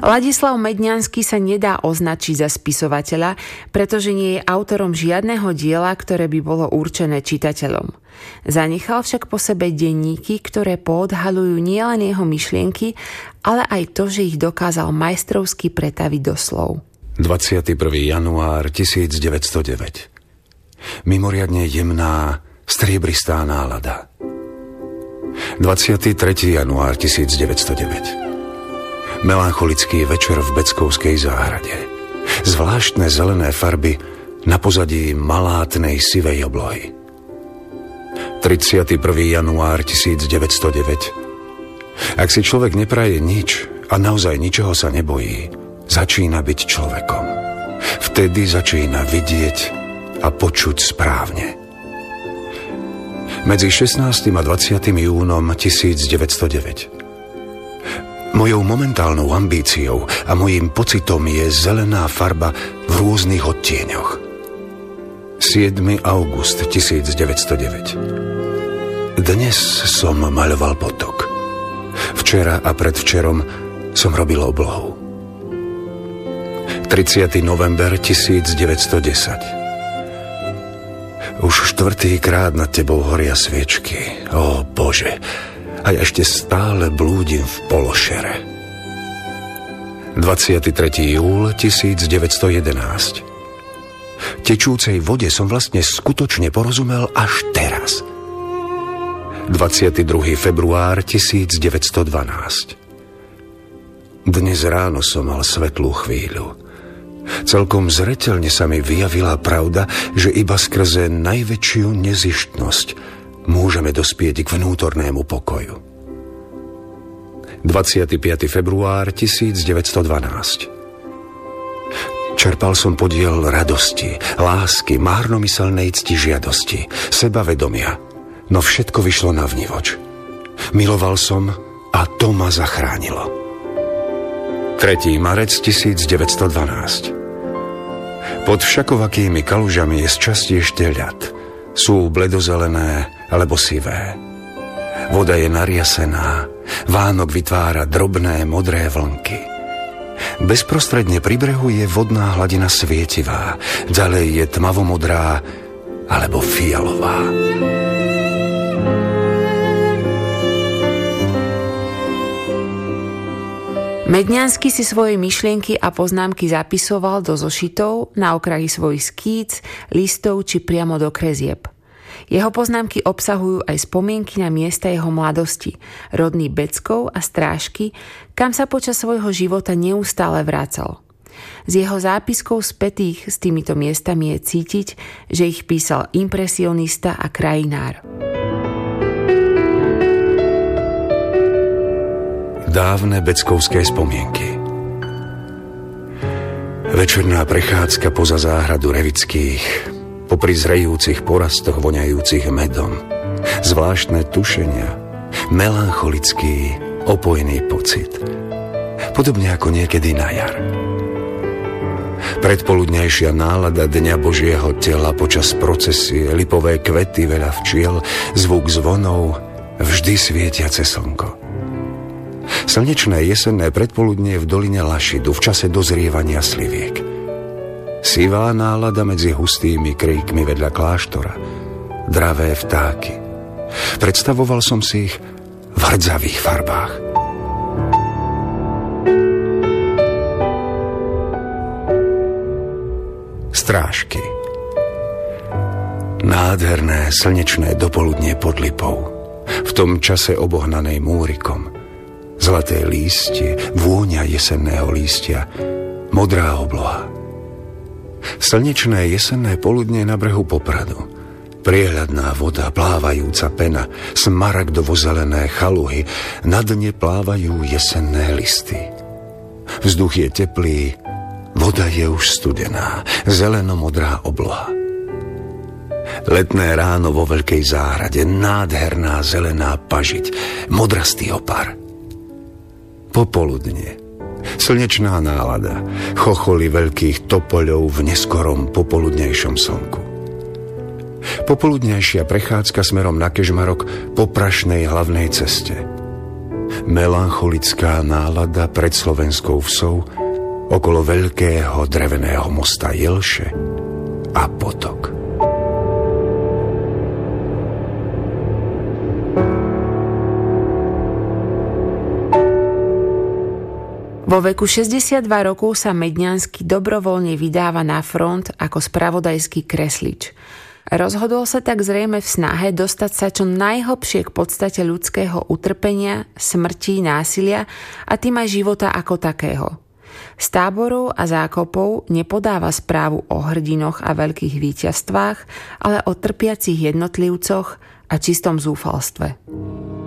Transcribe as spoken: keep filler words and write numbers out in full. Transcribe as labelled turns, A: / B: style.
A: Ladislav Medňanský sa nedá označiť za spisovateľa, pretože nie je autorom žiadneho diela, ktoré by bolo určené čitateľom. Zanechal však po sebe denníky, ktoré poodhaľujú nielen jeho myšlienky, ale aj to, že ich dokázal majstrovsky pretaviť do slov.
B: dvadsiateho prvého januára tisícdeväťstodeväť. Mimoriadne jemná, striebristá nálada. dvadsiateho tretieho januára tisícdeväťstodeväť. Melancholický večer v Beckovskej záhrade. Zvláštne zelené farby na pozadí malátnej sivej oblohy. tridsiateho prvého januára tisícdeväťstodeväť. Ak si človek nepraje nič a naozaj ničoho sa nebojí, začína byť človekom. Vtedy začína vidieť a počuť správne. Medzi šestnástym a dvadsiatym júnom tisícdeväťstodeväť. Mojou momentálnou ambíciou a mojím pocitom je zelená farba v rôznych odtieňoch. siedmeho augusta tisícdeväťstodeväť. Dnes som maľoval potok. Včera a predvčerom som robil oblohu. tridsiateho november tisícdeväťstodesať. Už štvrtýkrát nad tebou horia sviečky. Ó Bože, a ja ešte stále blúdim v pološere. dvadsiateho tretieho júla tisícdeväťstojedenásť. Tečúcej vode som vlastne skutočne porozumel až teraz. dvadsiateho druhého februára tisícdeväťstodvanásť. Dnes ráno som mal svetlú chvíľu. Celkom zreteľne sa mi vyjavila pravda, že iba skrze najväčšiu nezištnosť môžeme dospieť k vnútornému pokoju. dvadsiateho piateho februára tisícdeväťstodvanásť. Čerpal som podiel radosti, lásky, márnomyselnej ctižiadosti, sebavedomia, no všetko vyšlo navnivoč. Miloval som a to ma zachránilo. tretieho marca tisícdeväťstodvanásť. Pod všakovakými kalužami je sčasti ešte ľad. Sú bledozelené alebo sivé. Voda je nariasená, Vánok vytvára drobné modré vlnky. Bezprostredne pri brehu je vodná hladina svietivá, ďalej je tmavomodrá alebo fialová.
A: Medňanský si svoje myšlienky a poznámky zapisoval do zošitov, na okraji svojich skíc, listov či priamo do kresieb. Jeho poznámky obsahujú aj spomienky na miesta jeho mladosti, rodný Beckov a Strážky, kam sa počas svojho života neustále vracal. Z jeho zápiskov spätých s týmito miestami je cítiť, že ich písal impresionista a krajinár.
B: Dávne beckovské spomienky. Večerná prechádzka poza záhradu Revických, popri zrejúcich porastoch voňajúcich medom, zvláštne tušenia, melancholický, opojný pocit. Podobne ako niekedy na jar. Predpoludnejšia nálada Dňa Božieho tela počas procesie, lipové kvety, veľa včiel, zvuk zvonov, vždy svietiace slnko. Slnečné jesenné predpoludnie v doline Lašidu v čase dozrievania sliviek. Sivá nálada medzi hustými kríkmi vedľa kláštora. Dravé vtáky. Predstavoval som si ich v hrdzavých farbách. Strážky. Nádherné slnečné dopoludnie pod lipou. V tom čase obohnanej múrikom. Zlaté lístie, vôňa jesenného lístia, modrá obloha. Slnečné jesenné poludnie na brehu Popradu. Priehľadná voda, plávajúca pena, smaragdovo-zelené chaluhy, na dne plávajú jesenné listy. Vzduch je teplý, voda je už studená, zeleno-modrá obloha. Letné ráno vo veľkej záhrade, nádherná zelená pažiť, modrastý opar. Popoludne, slnečná nálada, chocholy veľkých topoľov v neskorom popoludnejšom slnku. Popoludnejšia prechádzka smerom na Kežmarok po prašnej hlavnej ceste. Melancholická nálada pred slovenskou vsou okolo veľkého dreveného mosta Jelše a potok.
A: Vo veku šesťdesiatdva rokov sa Medňanský dobrovoľne vydáva na front ako spravodajský kreslič. Rozhodol sa tak zrejme v snahe dostať sa čo najhlbšie k podstate ľudského utrpenia, smrti, násilia a tým aj života ako takého. Z táborov a zákopov nepodáva správu o hrdinoch a veľkých víťazstvách, ale o trpiacich jednotlivcoch a čistom zúfalstve.